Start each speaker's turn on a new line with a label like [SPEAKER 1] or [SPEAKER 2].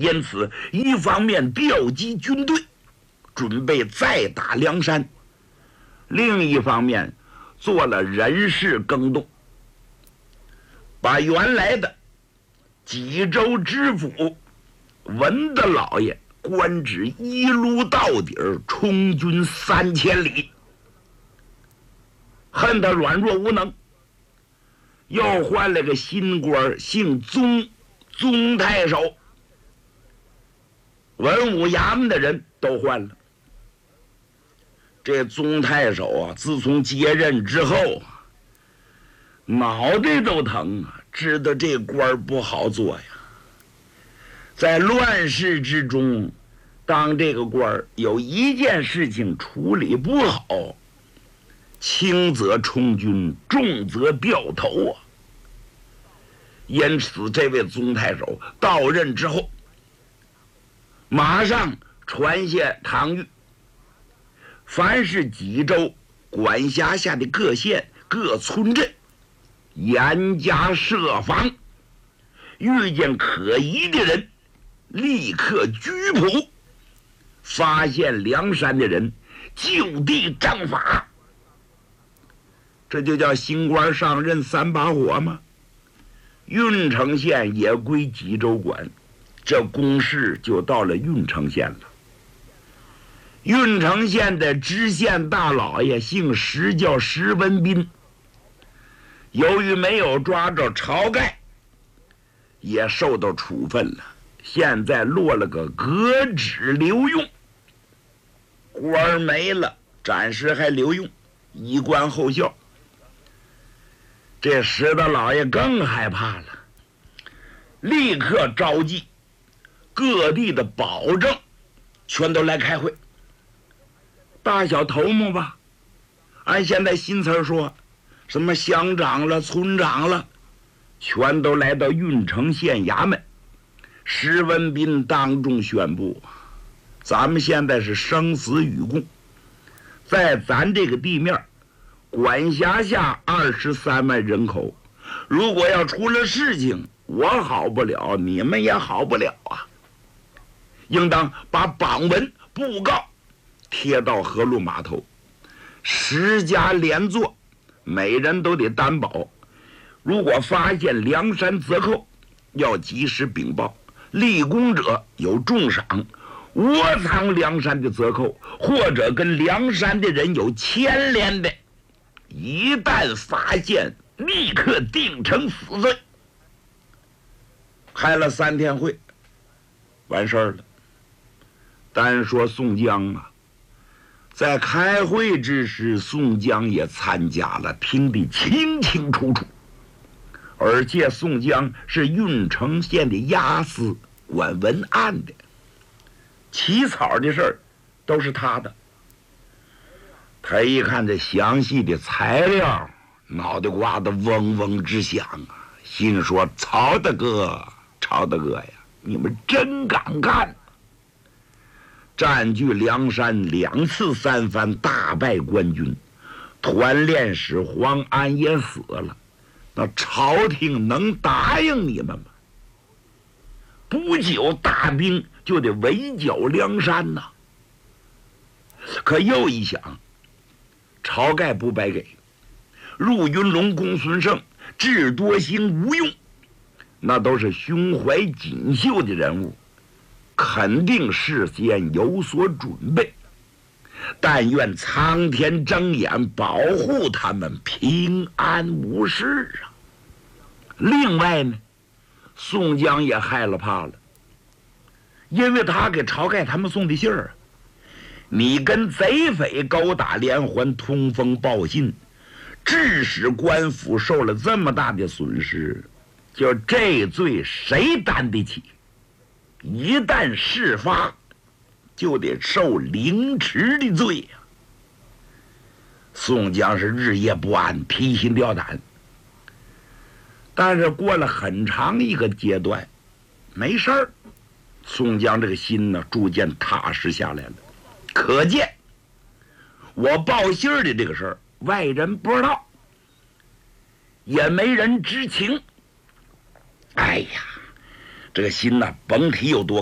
[SPEAKER 1] 因此一方面调集军队，准备再打梁山，另一方面做了人事更动，把原来的济州知府文德老爷官职一撸到底，充军3000里，恨他软弱无能，又换了个新官，姓宗，宗太守。文武衙门的人都换了。这宗太守啊，自从接任之后，脑袋都疼啊，知道这官不好做呀。在乱世之中，当这个官有一件事情处理不好，轻则充军，重则掉头啊。因此这位宗太守到任之后，马上传下唐谕，凡是济州管辖下的各县各村镇，严加设防，遇见可疑的人立刻拘捕，发现梁山的人就地正法。这就叫新官上任3把火吗？郓城县也归济州管，这公事就到了郓城县了。郓城县的知县大老爷姓石，叫石文斌。由于没有抓着晁盖，也受到处分了，现在落了个革职留用，官没了，暂时还留用，以观后效。这石大老爷更害怕了，立刻召集各地的保证，全都来开会。大小头目吧，按现在新词说，什么乡长了、村长了，全都来到郓城县衙门。石文斌当众宣布，咱们现在是生死与共，在咱这个地面管辖下23万人口，如果要出了事情，我好不了，你们也好不了啊！应当把榜文布告贴到河路码头，10家连坐，每人都得担保。如果发现梁山贼寇，要及时禀报，立功者有重赏，窝藏梁山的贼寇或者跟梁山的人有牵连的，一旦发现，立刻定成死罪。开了3天会，完事儿了。单说宋江啊，在开会之时，宋江也参加了，听得清清楚楚。而且宋江是郓城县的押司，管文案的，起草的事儿都是他的。他一看这详细的材料，脑袋瓜子嗡嗡直响啊，心说：曹大哥，曹大哥呀，你们真敢干！占据梁山2次3番，大败官军，团练使黄安也死了，那朝廷能答应你们吗？不久大兵就得围剿梁山呐。可又一想，晁盖不白给，陆云龙、公孙胜、智多星、吴用，那都是胸怀锦绣的人物，肯定事先有所准备。但愿苍天睁眼保护他们平安无事啊！另外呢，宋江也害了怕了，因为他给晁盖他们送的信儿啊，你跟贼匪勾打连环，通风报信，致使官府受了这么大的损失，就这罪谁担得起？一旦事发，就得受凌迟的罪呀！宋江是日夜不安，提心吊胆。但是过了很长一个阶段，没事儿，宋江这个心呢逐渐踏实下来了。可见我报信儿的这个事儿，外人不知道，也没人知情。哎呀，这个心呐，甭提有多